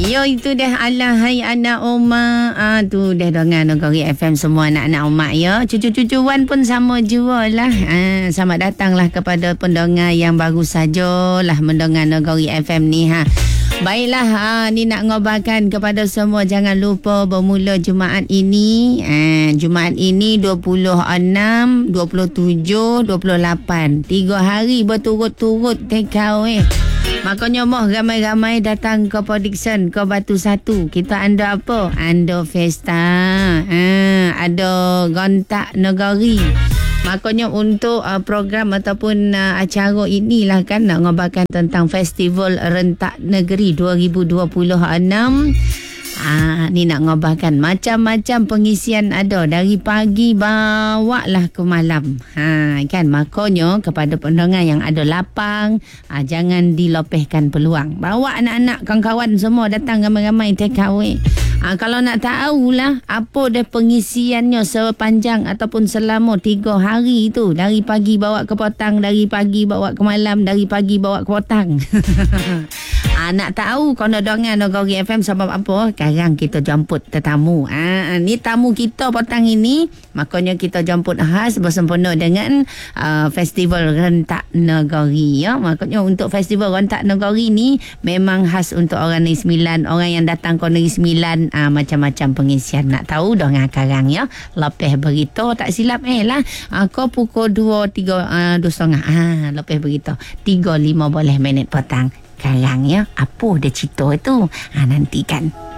Yo, itu dah alahai anak Oma. Tu dah dengan Negeri FM semua anak-anak Oma ya. Cucu-cucu Wan pun sama jua lah. Selamat datanglah kepada pendengar yang baru sajalah mendengar Negeri FM ni ha. Baiklah, ni nak ngobarkan kepada semua, jangan lupa bermula Jumaat ini. Jumaat ini 26, 27, 28. 3 hari berturut-turut takeaway. Makanya moh ramai-ramai datang ke Podixon, ke Batu Satu. Kita anda apa? Anda Festa. Ada Gontak Negeri. Makanya untuk program ataupun acara inilah kan nak ngobarkan tentang Festival Rentak Negeri 2026. Ni nak ngobarkan macam-macam pengisian ada dari pagi bawa lah ke malam. Kan makanya kepada pendengar yang ada lapang, jangan dilopehkan peluang. Bawa anak-anak, kawan-kawan semua datang ramai-ramai take away. Kalau nak tahulah apa dah pengisiannya sepanjang ataupun selama 3 hari tu, dari pagi bawa ke petang, dari pagi bawa ke malam, dari pagi bawa ke petang. Nak tahu kau nak dengar Negeri FM sebab apa? Sekarang kita jemput tetamu. Ni tamu kita petang ini, makanya kita jemput khas bersempena dengan Festival Rentak Negeri ya. Makanya untuk Festival Rentak Negeri ni memang khas untuk orang Negeri Sembilan, orang yang datang ke Negeri Sembilan. Macam-macam pengisian. Nak tahu dengar sekarang ya. Lepas berita tak silap lah. Kau pukul 2, 3, 2.30. Lepas berita 3.15 minit petang. Sekarang ya. Apa dia cerita tu? Nantikan.